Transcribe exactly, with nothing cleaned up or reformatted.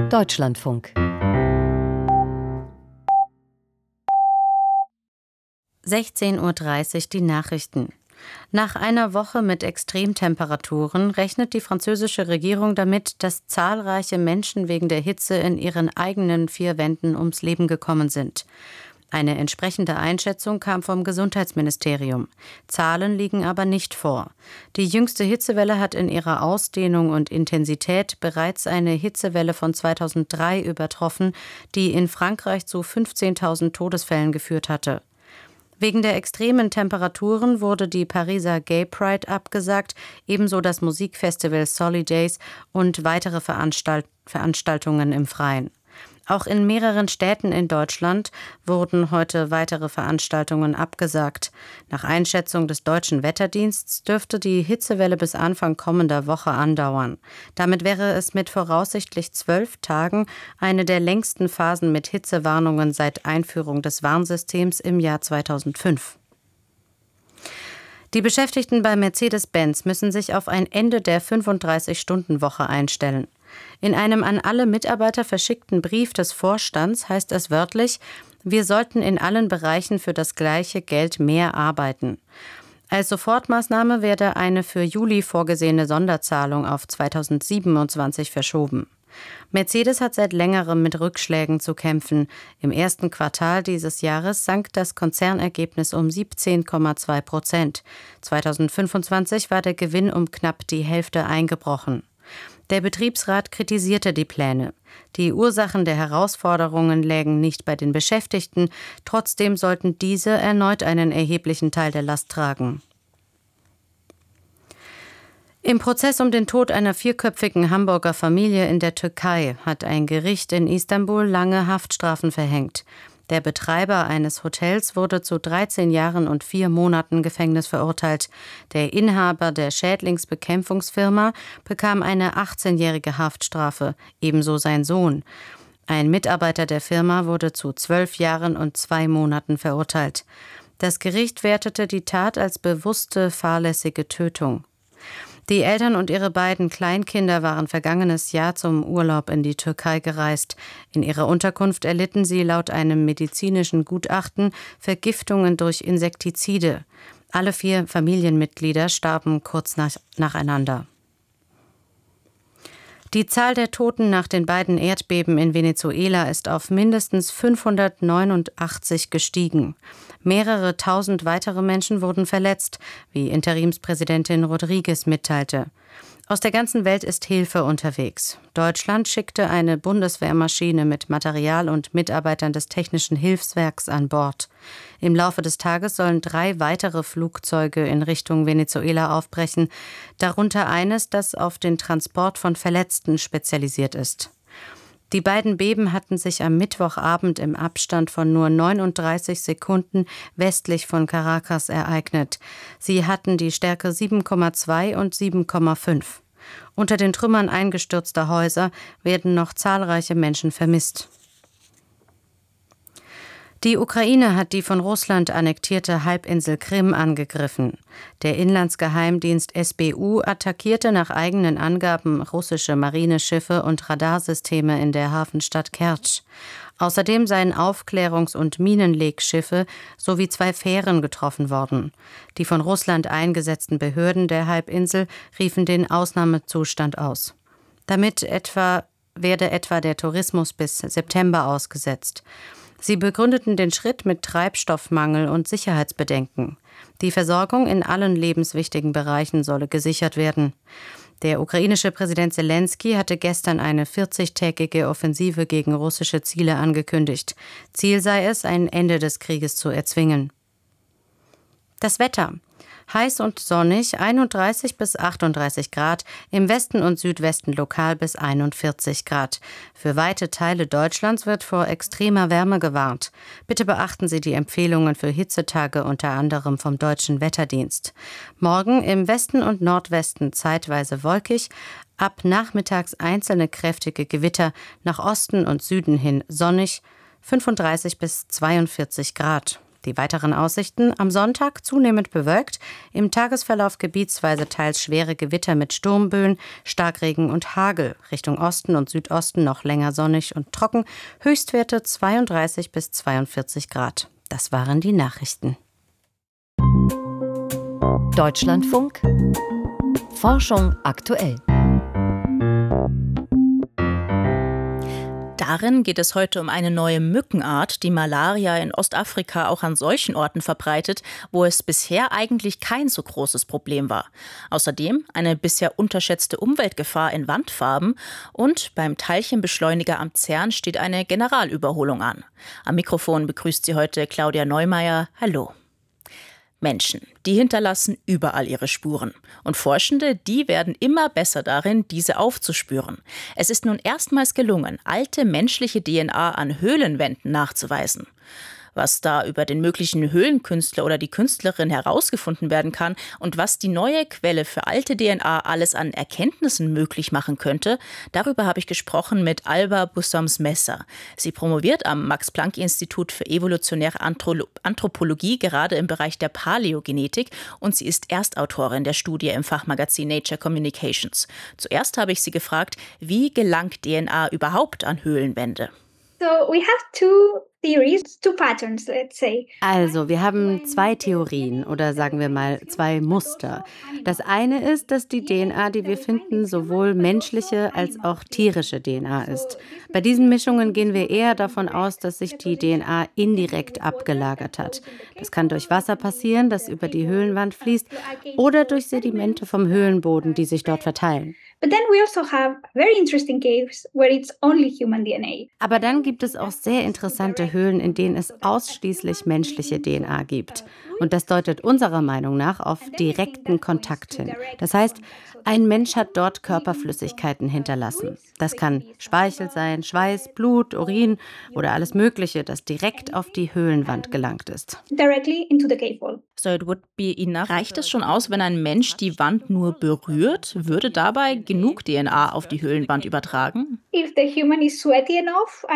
Deutschlandfunk. sechzehn Uhr dreißig die Nachrichten. Nach einer Woche mit Extremtemperaturen rechnet die französische Regierung damit, dass zahlreiche Menschen wegen der Hitze in ihren eigenen vier Wänden ums Leben gekommen sind. Eine entsprechende Einschätzung kam vom Gesundheitsministerium. Zahlen liegen aber nicht vor. Die jüngste Hitzewelle hat in ihrer Ausdehnung und Intensität bereits eine Hitzewelle von zweitausenddrei übertroffen, die in Frankreich zu fünfzehntausend Todesfällen geführt hatte. Wegen der extremen Temperaturen wurde die Pariser Gay Pride abgesagt, ebenso das Musikfestival Solidays und weitere Veranstalt- Veranstaltungen im Freien. Auch in mehreren Städten in Deutschland wurden heute weitere Veranstaltungen abgesagt. Nach Einschätzung des Deutschen Wetterdienstes dürfte die Hitzewelle bis Anfang kommender Woche andauern. Damit wäre es mit voraussichtlich zwölf Tagen eine der längsten Phasen mit Hitzewarnungen seit Einführung des Warnsystems im Jahr zweitausendfünf. Die Beschäftigten bei Mercedes-Benz müssen sich auf ein Ende der fünfunddreißig-Stunden-Woche einstellen. In einem an alle Mitarbeiter verschickten Brief des Vorstands heißt es wörtlich, wir sollten in allen Bereichen für das gleiche Geld mehr arbeiten. Als Sofortmaßnahme werde eine für Juli vorgesehene Sonderzahlung auf zweitausendsiebenundzwanzig verschoben. Mercedes hat seit längerem mit Rückschlägen zu kämpfen. Im ersten Quartal dieses Jahres sank das Konzernergebnis um siebzehn Komma zwei Prozent. zweitausendfünfundzwanzig war der Gewinn um knapp die Hälfte eingebrochen. Der Betriebsrat kritisierte die Pläne. Die Ursachen der Herausforderungen lägen nicht bei den Beschäftigten, trotzdem sollten diese erneut einen erheblichen Teil der Last tragen. Im Prozess um den Tod einer vierköpfigen Hamburger Familie in der Türkei hat ein Gericht in Istanbul lange Haftstrafen verhängt. Der Betreiber eines Hotels wurde zu dreizehn Jahren und vier Monaten Gefängnis verurteilt. Der Inhaber der Schädlingsbekämpfungsfirma bekam eine achtzehnjährige Haftstrafe, ebenso sein Sohn. Ein Mitarbeiter der Firma wurde zu zwölf Jahren und zwei Monaten verurteilt. Das Gericht wertete die Tat als bewusste, fahrlässige Tötung. Die Eltern und ihre beiden Kleinkinder waren vergangenes Jahr zum Urlaub in die Türkei gereist. In ihrer Unterkunft erlitten sie laut einem medizinischen Gutachten Vergiftungen durch Insektizide. Alle vier Familienmitglieder starben kurz nach, nacheinander. Die Zahl der Toten nach den beiden Erdbeben in Venezuela ist auf mindestens fünfhundertneunundachtzig gestiegen. Mehrere tausend weitere Menschen wurden verletzt, wie Interimspräsidentin Rodriguez mitteilte. Aus der ganzen Welt ist Hilfe unterwegs. Deutschland schickte eine Bundeswehrmaschine mit Material und Mitarbeitern des Technischen Hilfswerks an Bord. Im Laufe des Tages sollen drei weitere Flugzeuge in Richtung Venezuela aufbrechen, darunter eines, das auf den Transport von Verletzten spezialisiert ist. Die beiden Beben hatten sich am Mittwochabend im Abstand von nur neununddreißig Sekunden westlich von Caracas ereignet. Sie hatten die Stärke sieben Komma zwei und sieben Komma fünf. Unter den Trümmern eingestürzter Häuser werden noch zahlreiche Menschen vermisst. Die Ukraine hat die von Russland annektierte Halbinsel Krim angegriffen. Der Inlandsgeheimdienst S B U attackierte nach eigenen Angaben russische Marineschiffe und Radarsysteme in der Hafenstadt Kertsch. Außerdem seien Aufklärungs- und Minenlegschiffe sowie zwei Fähren getroffen worden. Die von Russland eingesetzten Behörden der Halbinsel riefen den Ausnahmezustand aus. Damit etwa werde etwa der Tourismus bis September ausgesetzt. Sie begründeten den Schritt mit Treibstoffmangel und Sicherheitsbedenken. Die Versorgung in allen lebenswichtigen Bereichen solle gesichert werden. Der ukrainische Präsident Selenskyj hatte gestern eine vierzigtägige Offensive gegen russische Ziele angekündigt. Ziel sei es, ein Ende des Krieges zu erzwingen. Das Wetter. Heiß und sonnig, einunddreißig bis achtunddreißig Grad, im Westen und Südwesten lokal bis einundvierzig Grad. Für weite Teile Deutschlands wird vor extremer Wärme gewarnt. Bitte beachten Sie die Empfehlungen für Hitzetage unter anderem vom Deutschen Wetterdienst. Morgen im Westen und Nordwesten zeitweise wolkig, ab nachmittags einzelne kräftige Gewitter, nach Osten und Süden hin sonnig, fünfunddreißig bis zweiundvierzig Grad. Die weiteren Aussichten: am Sonntag zunehmend bewölkt, im Tagesverlauf gebietsweise teils schwere Gewitter mit Sturmböen, Starkregen und Hagel. Richtung Osten und Südosten noch länger sonnig und trocken, Höchstwerte zweiunddreißig bis zweiundvierzig Grad. Das waren die Nachrichten. Deutschlandfunk Forschung aktuell. Darin geht es heute um eine neue Mückenart, die Malaria in Ostafrika auch an solchen Orten verbreitet, wo es bisher eigentlich kein so großes Problem war. Außerdem eine bisher unterschätzte Umweltgefahr in Wandfarben und beim Teilchenbeschleuniger am CERN steht eine Generalüberholung an. Am Mikrofon begrüßt sie heute Claudia Neumeier. Hallo. Menschen, die hinterlassen überall ihre Spuren. Und Forschende, die werden immer besser darin, diese aufzuspüren. Es ist nun erstmals gelungen, alte menschliche D N A an Höhlenwänden nachzuweisen. Was da über den möglichen Höhlenkünstler oder die Künstlerin herausgefunden werden kann und was die neue Quelle für alte D N A alles an Erkenntnissen möglich machen könnte, darüber habe ich gesprochen mit Alba Bussams-Messer. Sie promoviert am Max-Planck-Institut für evolutionäre Anthro- Anthropologie, gerade im Bereich der Paläogenetik, und sie ist Erstautorin der Studie im Fachmagazin Nature Communications. Zuerst habe ich sie gefragt, wie gelangt D N A überhaupt an Höhlenwände? So we have two theories, two patterns, let's say. Also, wir haben zwei Theorien oder sagen wir mal zwei Muster. Das eine ist, dass die D N A, die wir finden, sowohl menschliche als auch tierische D N A ist. Bei diesen Mischungen gehen wir eher davon aus, dass sich die D N A indirekt abgelagert hat. Das kann durch Wasser passieren, das über die Höhlenwand fließt, oder durch Sedimente vom Höhlenboden, die sich dort verteilen. But then we also have very interesting caves where it's only human D N A. Aber dann gibt es auch sehr interessante Höhlen, in denen es ausschließlich menschliche D N A gibt. Und das deutet unserer Meinung nach auf direkten Kontakt hin. Das heißt, ein Mensch hat dort Körperflüssigkeiten hinterlassen. Das kann Speichel sein, Schweiß, Blut, Urin oder alles Mögliche, das direkt auf die Höhlenwand gelangt ist. Directly into the cave wall. So it would be enough. Reicht es schon aus, wenn ein Mensch die Wand nur berührt? Würde dabei genug D N A auf die Höhlenwand übertragen? If the human is sweaty enough,